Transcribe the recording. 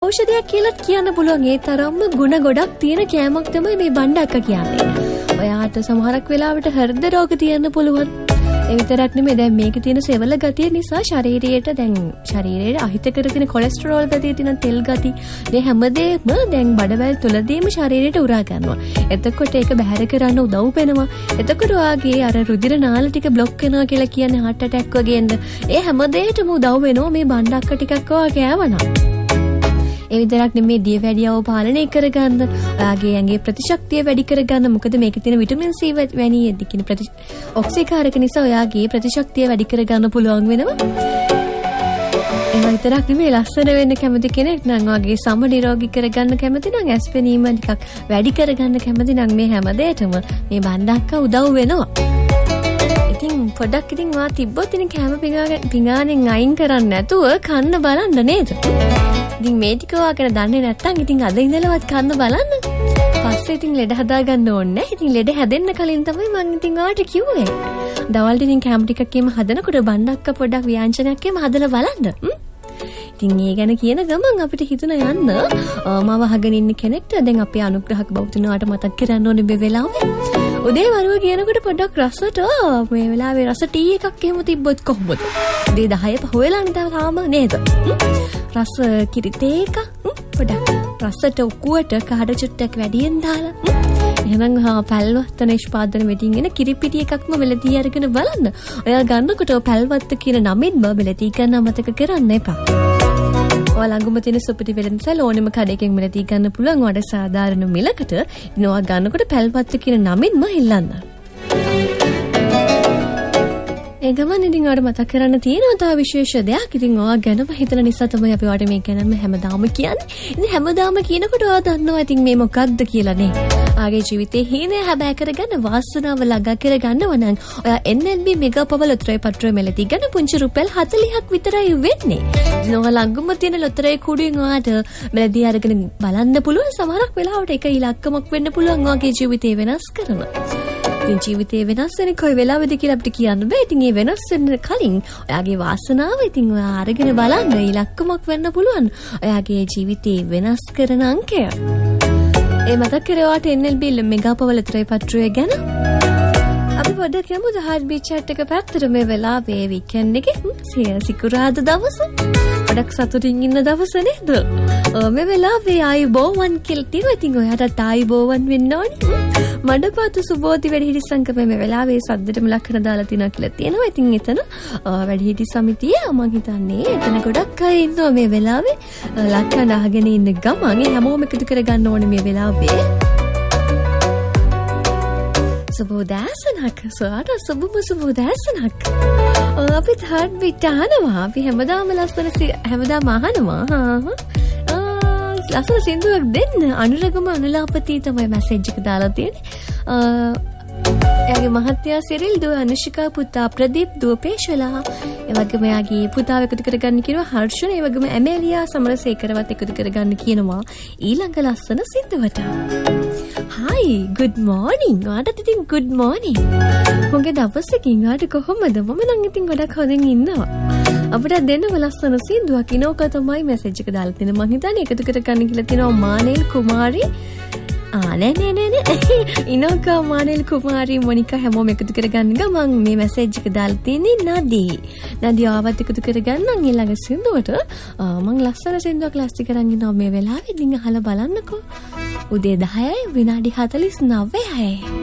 ඖෂධයක් කියලා කියන්න පුළුවන්. ඒ තරම්ම ගුණ ගොඩක් තියෙන කෑමක් තමයි මේ බණ්ඩක්ක කියන්නේ. ඔයාට සමහරක් වෙලාවට හෘද රෝග තියෙන්න පුළුවන්. ඒ විතරක් නෙමෙයි දැන් මේකේ තියෙන සෙවල ගතිය නිසා ශරීරයට අහිතකර තියෙන කොලෙස්ටරෝල් ගතිය තියෙන තෙල් ගති මේ හැමදේම දැන් බඩවැල් තුලදීම ශරීරයට උරා ගන්නවා. එතකොට ඒක බැහැර කරන්න උදව් වෙනවා. එතකොට ඔයාගේ අර රුධිර නාල ටික බ්ලොක් වෙනවා කියලා කියන්නේ heart attack වගේ එන්න. ඒ හැමදේටම උදව් වෙනවා මේ බණ්ඩක්ක ටිකක් ඔයා කෑවනම්. ඒ විතරක් නෙමෙයි දියවැඩියව පාලනය කරගන්න, ඔයාගේ ඇඟේ ප්‍රතිශක්තිය වැඩි කරගන්න. මොකද මේකේ තියෙන විටමින් C වැනි කියන ඔක්සිකාරක නිසා ඔයාගේ ප්‍රතිශක්තිය වැඩි කරගන්න පුළුවන් වෙනවා. ඒ විතරක් නෙමෙයි ලස්සන වෙන්න කැමති කෙනෙක් නම් ඔයාගේ සම නිරෝගී කරගන්න කැමති නම් ඇස් පෙනීම ටිකක් වැඩි කරගන්න කැමති නම් මේ හැමදේටම මේ බණ්ඩක්ක උදව් වෙනවා. ඉතින් පොඩක් ඉතින් වා තිබ්බොත් ඉතින් කැම පිඟානෙන් අයින් කරන්නේ නැතුව කන්න බලන්න නේද? ඉතින් මේ ටික ඔයාගෙන දන්නේ නැත්නම් ඉතින් අද ඉඳලවත් කන්න බලන්න. පස්සේ ඉතින් ලෙඩ හදා ගන්න ඕනේ නැහැ. ඉතින් ලෙඩ හැදෙන්න කලින් තමයි මම ඉතින් ඔයාට කිව්වේ. දවල්ට ඉතින් කැම ටිකක් එම හදනකොට බණ්ඩක්ක පොඩක් ව්‍යංජනයක් එම හදලා බලන්න. ඉතින් ඒ ගැන කියන ගමන් අපිට හිතුණ යන්න මම අහගෙන ඉන්න කෙනෙක්ට දැන් අපේ අනුග්‍රහක බෞද්ධනාට මතක් කරන්න ඕනේ මේ වෙලාවේ. උදේ වරුව කියනකොට පොඩක් රසට මේ වෙලාවේ රස ටී එකක් එහෙම තිබ්බොත් කොහොමද? උදේ 10 පහ වෙලානේ තාම නේද? රස කිරි තේ එක පොඩක් රසට උකුවට කහඩ චුට්ටක් වැඩියෙන් දාලා එහෙනම් පැල්වත්ත නිෂ්පාදන වෙටින් එන කිරි පිටි එකක්ම වෙලදී අරගෙන බලන්න. ඔයා ගන්නකොට පැල්වත්ත කියන නමින්ම වෙලදී ගන්න අමතක කරන්න එපා. ඔයාලා ළඟම තියෙන සුපිරි වෙළඳසැල ඕනෙම කඩේකින් මෙලදී ගන්න පුළුවන්. ඔයාට සාධාරණ මිලකට ඉතින් ඔයා ගන්නකොට පැල්වත්ත කියන නමින්ම ඉල්ලන්න. ඒ ගමන් ඉතින් ඔයාලට මතක් කරන්න තියෙනවා තව විශේෂ දෙයක්. ඉතින් ඔයා ගැනම හිතන නිසා තමයි අපි ඔයාලට මේ ගැනම හැමදාම කියන්නේ. ඉතින් හැමදාම කියනකොට ඔයා දන්නවා ඉතින් මේ මොකක්ද කියලා නේ. ආගේ ජීවිතේ හීනේ හැබෑ කරගන්න වාසනාව ළඟා කරගන්නව නම් ඔයා NLB මෙගා පව ලොතරැයි පත්‍රය මෙලදී ගන්න පුංචි රුපියල් 40ක් විතරයි වෙන්නේ. ඉතින් ඔයා ළඟම තියෙන ලොතරැයි කුඩුවෙන් ඔයාට මෙලදී අරගෙන බලන්න පුළුවන්. සමහරක් වෙලාවට එක ඉලක්කමක් වෙන්න පුළුවන් ඔයාගේ ජීවිතේ වෙනස් කරන. ඉතින් ජීවිතේ වෙනස් වෙන්නේ කොයි වෙලාවෙද කියලා අපිට කියන්න බෑ. ඉතින් ඒ වෙනස් වෙන්න කලින් ඔයාගේ වාසනාව ඉතින් ඔයා අරගෙන බලන්න ඉලක්කමක් වෙන්න පුළුවන්. ඔයාගේ ජීවිතේ වෙනස් කරන අංකය. ඒ මතක් කරේවට NLB මෙගා පව ලොතරැයි පත්‍රය ගැන. අපි පොඩ්ඩක් යමු හાર્ට් බීට් chat එක පැත්තට. මේ වෙලාවේ වීකෙන්ඩ් එකේ සිකුරාදා දවස. පොඩක් සතුටින් ඉන්න දවස නේද? මේ වෙලාවේ ආයුබෝවන් කියලා තියෙනවා. ඉතින් ඔයාට ආයුබෝවන් වෙන්න ඕනේ. මඩපාතු සුබෝධි වැඩිහිටි සංගමයේ මේ වෙලාවේ සද්දටම ලක්ෂණ දාලා තියනවා කියලා තියෙනවා. ඉතින් එතන වැඩිහිටි සමිතිය මම හිතන්නේ එතන ගොඩක් අය ඉන්නවා මේ වෙලාවේ ලක්ෂණ අහගෙන ඉන්න ගමන් හැමෝම එකතු කරගන්න ඕනේ මේ වෙලාවේ. සුබෝදෑසනක් සෝට සුබෝදෑසනක්. අපි හાર્ට් බීට් අහනවා. අපි හැමදාම ලස්සන හැමදාම අහනවා. ලස්සන සින්දුවක් දෙන්න. අනුරගම අනුලාපති තමයි මැසේජ් එක දාලා තියෙන්නේ. එයාගේ මහත්තයා සිරිල්, දුව අනුෂිකා, පුතා ප්‍රදීප්, දුව පේශලා, ඒ වගේම එයාගේ පුතාව එකතු කරගන්න කියනවා හර්ෂණ, ඒ වගේම ඇමේලියා සමරසේකරවත් එකතු කරගන්න කියනවා ඊළඟ ලස්සන සින්දුවට. Hi, good morning. ඔයාට ඉතින් good morning. මොකද දවසකින් ඔයාට කොහොමද? මම නම් ඉතින් ගොඩක් හොඳින් ඉන්නවා. අපිට දෙන්නම ලස්සන සින්දුවක් ඉනෝක තමයි මැසේජ් එක දාලා තියෙන. මං හිතන්නේ එකතු කරගන්න කියලා තියෙනවා මානෙල් කුමාරි. නෑ ඉනෝක මානෙල් කුමාරි මොනිකා හැමෝම එකතු කරගන්න ගමන් මේ මැසේජ් එක දාලා තියෙන්නේ නදී ආවත් එකතු කරගන්න ඊළඟ සින්දුවට. මං ලස්සන සින්දුවක් ලාස්ටි කරන් ඉන්නවා මේ වෙලාවේ. ඉතින් අහලා බලන්නකෝ. උදේ 10යි විනාඩි 49යි.